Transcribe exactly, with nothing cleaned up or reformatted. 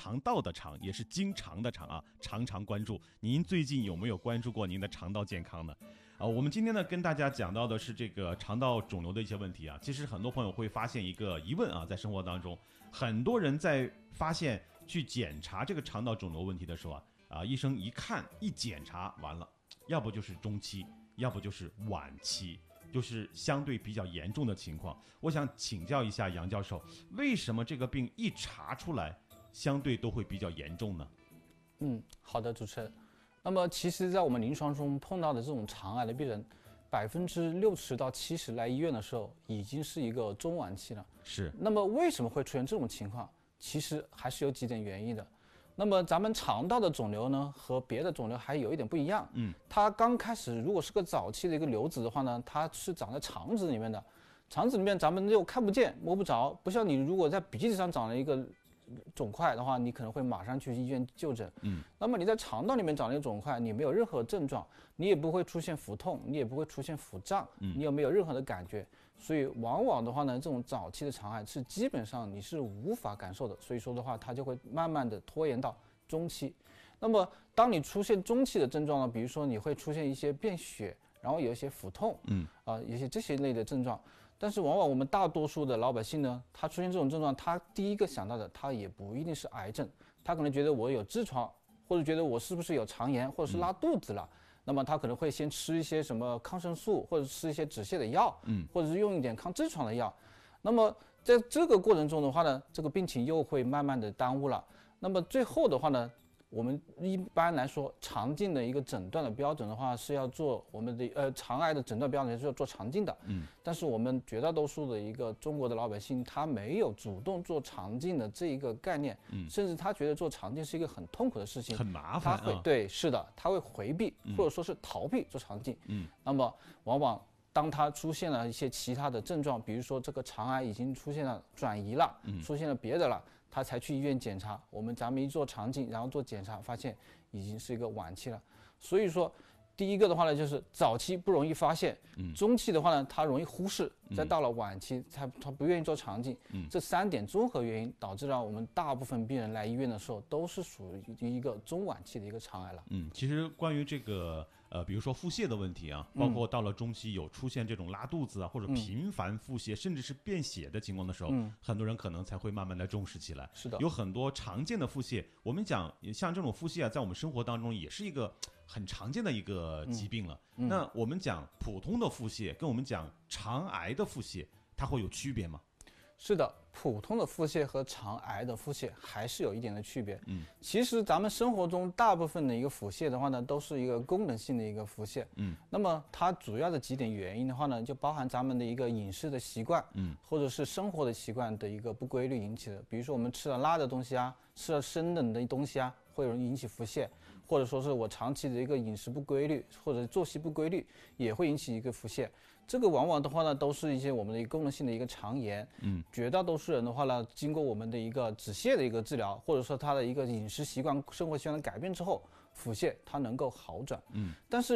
肠道的肠，也是经常的肠啊，常常关注。您最近有没有关注过您的肠道健康呢？啊，我们今天呢跟大家讲到的是这个肠道肿瘤的一些问题啊。其实很多朋友会发现一个疑问啊，在生活当中，很多人在发现去检查这个肠道肿瘤问题的时候啊，啊，医生一看一检查完了，要不就是中期，要不就是晚期。就是相对比较严重的情况，我想请教一下杨教授，为什么这个病一查出来，相对都会比较严重呢？ 嗯，好的，主持人。那么，其实，在我们临床中碰到的这种肠癌的病人，百分之六十到七十来医院的时候，已经是一个中晚期了。 是。 那么，为什么会出现这种情况？其实还是有几点原因的。那么咱们肠道的肿瘤呢，和别的肿瘤还有一点不一样。 嗯， 它刚开始如果是个早期的一个瘤子的话呢，它是长在肠子里面的，肠子里面咱们又看不见摸不着，不像你如果在鼻子上长了一个肿块的话，你可能会马上去医院就诊。 嗯， 那么你在肠道里面长了一个肿块，你没有任何症状，你也不会出现腹痛，你也不会出现腹胀， 嗯， 你也没有任何的感觉。所以往往的话呢，这种早期的肠癌是基本上你是无法感受的，所以说的话，它就会慢慢的拖延到中期。那么当你出现中期的症状呢，比如说你会出现一些便血，然后有一些腹痛， 嗯啊、呃，有些这些类的症状。但是往往我们大多数的老百姓呢，他出现这种症状，他第一个想到的，他也不一定是癌症，他可能觉得我有痔疮，或者觉得我是不是有肠炎，或者是拉肚子了。嗯，那么他可能会先吃一些什么抗生素，或者吃一些止泻的药， 嗯， 或者是用一点抗痔疮的药。那么在这个过程中的话呢，这个病情又会慢慢的耽误了。那么最后的话呢，我们一般来说肠镜的一个诊断的标准的话是要做我们的呃肠癌的诊断标准是要做肠镜的， 嗯， 但是我们绝大多数的一个中国的老百姓他没有主动做肠镜的这一个概念，嗯，甚至他觉得做肠镜是一个很痛苦的事情， 很麻烦， 他会、 啊、 对，是的，他会回避或者说是逃避做肠镜， 嗯， 那么往往当他出现了一些其他的症状，比如说这个肠癌已经出现了转移了，嗯，出现了别的了，他才去医院检查。我们咱们一做肠镜，然后做检查，发现已经是一个晚期了。所以说，第一个的话呢，就是早期不容易发现，嗯，中期的话呢，他容易忽视，再到了晚期，他他不愿意做肠镜，嗯，这三点综合原因导致了我们大部分病人来医院的时候都是属于一个中晚期的一个肠癌了。 嗯，其实关于这个。呃，比如说腹泻的问题啊，包括到了中期有出现这种拉肚子啊，或者频繁腹泻，甚至是便血的情况的时候，嗯，很多人可能才会慢慢的重视起来。 是的， 有很多常见的腹泻，我们讲像这种腹泻啊，在我们生活当中也是一个很常见的一个疾病了。嗯嗯、那我们讲普通的腹泻，跟我们讲肠癌的腹泻，它会有区别吗？ 是的，普通的腹泻和肠癌的腹泻还是有一点的区别。嗯，其实咱们生活中大部分的一个腹泻的话呢，都是一个功能性的一个腹泻。嗯，那么它主要的几点原因的话呢，就包含咱们的一个饮食的习惯，嗯，或者是生活的习惯的一个不规律引起的。比如说我们吃了辣的东西啊，吃了生冷的东西啊，会容易引起腹泻。或者说是我长期的一个饮食不规律，或者作息不规律，也会引起一个腹泻。这个往往的话呢，都是一些我们的一个功能性的一个肠炎。嗯，绝大多数人的话呢，经过我们的一个止泻的一个治疗，或者说他的一个饮食习惯、生活习惯的改变之后，腹泻它能够好转。嗯，但是